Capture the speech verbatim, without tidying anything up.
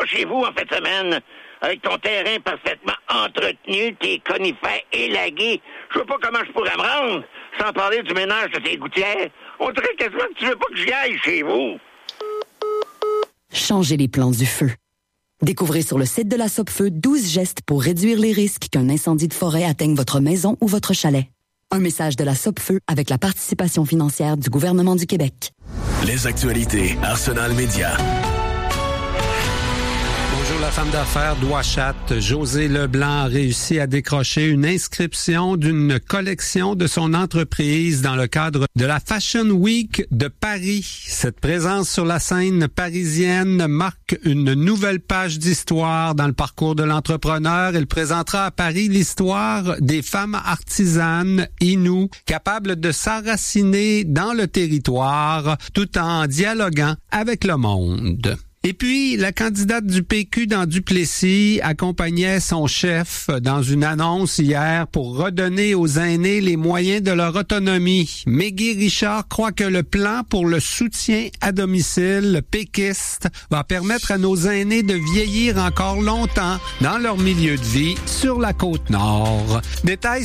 chez vous en fin de semaine, avec ton terrain parfaitement entretenu, tes conifères élagués. Je vois pas comment je pourrais me rendre, sans parler du ménage de tes gouttières. On dirait quasiment que tu veux pas que j'y aille chez vous. Changez les plans du feu. Découvrez sur le site de la Sopfeu douze gestes pour réduire les risques qu'un incendie de forêt atteigne votre maison ou votre chalet. Un message de la Sopfeu avec la participation financière du gouvernement du Québec. Les actualités Arsenal Média. Bonjour la femme d'affaires d'Ouachat. José Leblanc a réussi à décrocher une inscription d'une collection de son entreprise dans le cadre de la Fashion Week de Paris. Cette présence sur la scène parisienne marque une nouvelle page d'histoire dans le parcours de l'entrepreneur. Il présentera à Paris l'histoire des femmes artisanes inoues capables de s'enraciner dans le territoire tout en dialoguant avec le monde. Et puis, la candidate du P Q dans Duplessis accompagnait son chef dans une annonce hier pour redonner aux aînés les moyens de leur autonomie. Mégui Richard croit que le plan pour le soutien à domicile péquiste va permettre à nos aînés de vieillir encore longtemps dans leur milieu de vie sur la Côte-Nord. Détails